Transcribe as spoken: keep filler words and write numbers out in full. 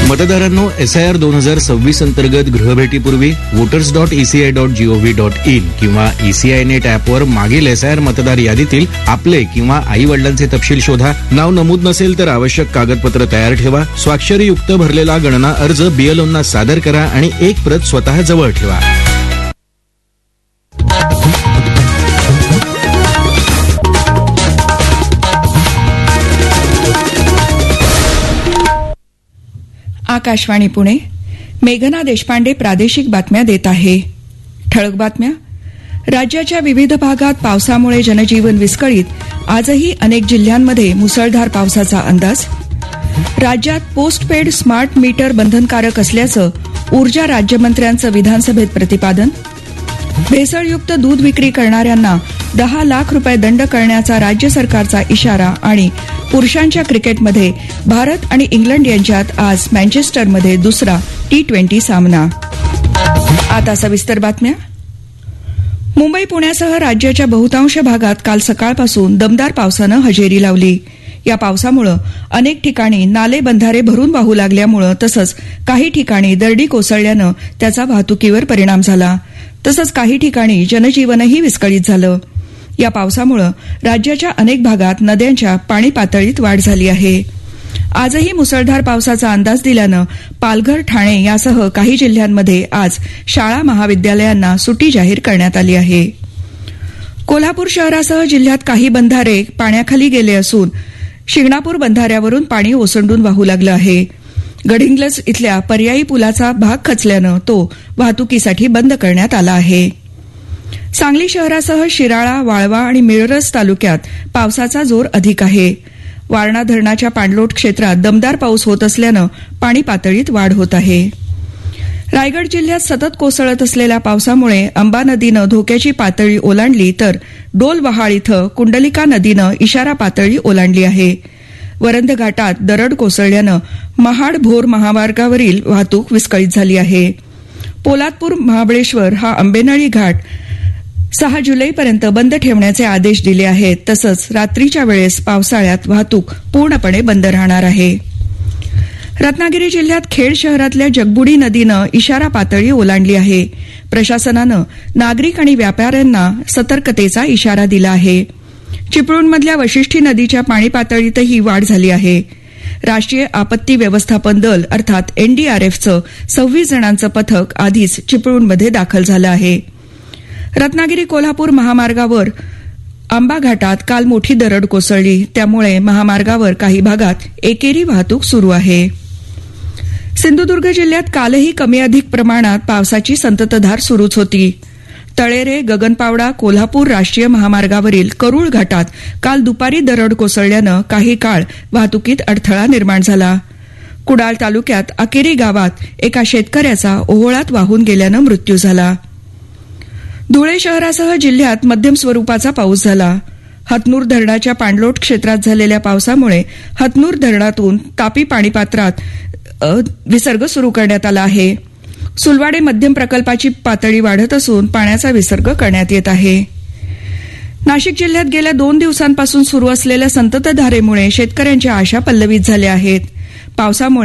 मतदारांनो, SIR दोन हजार सव्वीस अंतर्गत गृहभेटीपूर्वी voters dot ECI dot G O V dot in किंवा ईसीआय नेट ऍपवर मागील एसआयआर मतदार यादीतील आपले किंवा आई वडिलांचे तपशील शोधा. नाव नमूद नसेल तर आवश्यक कागदपत्र तयार ठेवा. स्वाक्षरीयुक्त भरलेला गणना अर्ज बीएलओंना सादर करा आणि एक प्रत स्वतः जवळ ठेवा. आकाशवाणी पुणे. मेघना देशपांडे प्रादेशिक बातम्या देत आहे. ठळक बातम्या. राज्याच्या विविध भागात पावसामुळे जनजीवन विस्कळीत. आजही अनेक जिल्ह्यांमध्ये मुसळधार पावसाचा अंदाज. राज्यात पोस्टपेड स्मार्ट मीटर बंधनकारक असल्याचं ऊर्जा राज्यमंत्र्यांचं विधानसभेत प्रतिपादन. भेसळयुक्त दूध विक्री करणाऱ्यांना दहा लाख रुपये दंड करण्याचा राज्य सरकारचा इशारा. आणि पुरुषांच्या क्रिकेटमध्ये भारत आणि इंग्लंड यांच्यात आज मँचेस्टरमध्ये दुसरा टी ट्वेंटी सामना. आता सविस्तर बातम्या. मुंबई पुण्यासह राज्याच्या बहुतांश भागात काल सकाळपासून दमदार पावसानं हजेरी लावली. या पावसामुळे अनेक ठिकाणी नाले बंधारे भरून वाहू लागल्यामुळे तसंच काही ठिकाणी दरडी कोसळल्यानं त्याचा वाहतुकीवर परिणाम झाला. तसंच काही ठिकाणी जनजीवनही विस्कळीत झालं. या पावसामुळे राज्याच्या अनेक भागात नद्यांच्या पाणी पातळीत वाढ झाली आहे. आजही मुसळधार पावसाचा अंदाज दिल्यानं पालघर, ठाणे यासह काही जिल्ह्यांमध्ये आज शाळा महाविद्यालयांना सुट्टी जाहीर करण्यात आली आहे. कोल्हापूर शहरासह जिल्ह्यात काही बंधारे पाण्याखाली गेले असून शिंगणापूर बंधाऱ्यावरून पाणी ओसंडून वाहू लागलं आहे. गडिंग्लज इथल्या पर्यायी पुलाचा भाग खचल्यानं तो वाहतुकीसाठी बंद करण्यात आला आहे. सांगली शहरासह शिराळा, वाळवा आणि मिरज तालुक्यात पावसाचा जोर अधिक आहे. वारणा धरणाच्या पाणलोट क्षेत्रात दमदार पाऊस होत असल्यानं पाणी पातळीत वाढ होत आहे. रायगड जिल्ह्यात सतत कोसळत असलेल्या पावसामुळे अंबा नदीनं धोक्याची पातळी ओलांडली तर डोलवहाळ इथं कुंडलिका नदीनं इशारा पातळी ओलांडली आहे. वरंध घाटात दरड कोसळल्यानं महाड भोर महामार्गावरील वाहतूक विस्कळीत झाली आहे. पोलादपूर महाबळेश्वर हा आंबेनळी घाट सहा जुलैपर्यंत बंद ठेवण्याचे आदेश दिले आहेत. तसंच रात्रीच्या वेळेस पावसाळ्यात वाहतूक पूर्णपणे बंद राहणार आहे. रत्नागिरी जिल्ह्यात खेड शहरातल्या जगबुडी नदीनं इशारा पातळी ओलांडली आहे. प्रशासनानं नागरिक आणि व्यापाऱ्यांना सतर्कतेचा इशारा दिला आहे. चिपळूणमधल्या वशिष्ठी नदीच्या पाणी पातळीतही वाढ झाली आहे. राष्ट्रीय आपत्ती व्यवस्थापन दल अर्थात एनडीआरएफचं सव्वीस जणांचं पथक आधीच चिपळूणमध्ये दाखल झालं आहे. रत्नागिरी कोल्हापूर महामार्गावर आंबा घाटात काल मोठी दरड कोसळली. त्यामुळे महामार्गावर काही भागात एकेरी वाहतूक सुरू आहे. सिंधुदुर्ग जिल्ह्यात कालही कमी अधिक प्रमाणात पावसाची संततधार सुरूच होती. तळेरे, गगनपावडा, कोल्हापूर राष्ट्रीय महामार्गावरील करूळ घाटात काल दुपारी दरड कोसळल्यानं काही काळ वाहतुकीत अडथळा निर्माण झाला. कुडाळ तालुक्यात अकेरी गावात एका शेतकऱ्याचा ओहोळात वाहून गेल्यानं मृत्यू झाला. धुळे शहरासह जिल्ह्यात मध्यम स्वरूपाचा पाऊस झाला. हतनूर धरणाच्या पाणलोट क्षेत्रात झालेल्या पावसामुळे हतनूर धरणातून तापी पाणीपात्रात विसर्ग सुरू करण्यात आला आहे. सुलवाडे मध्यम प्रकल्पाची पातळी वाढत असून पाण्याचा विसर्ग करण्यात येत आहे. नाशिक जिल्ह्यात गेल्या दोन दिवसांपासून सुरू असलेल्या संततधारेमुळे शेतकऱ्यांच्या आशा पल्लवित झाल्या आहेत. पावसामुळे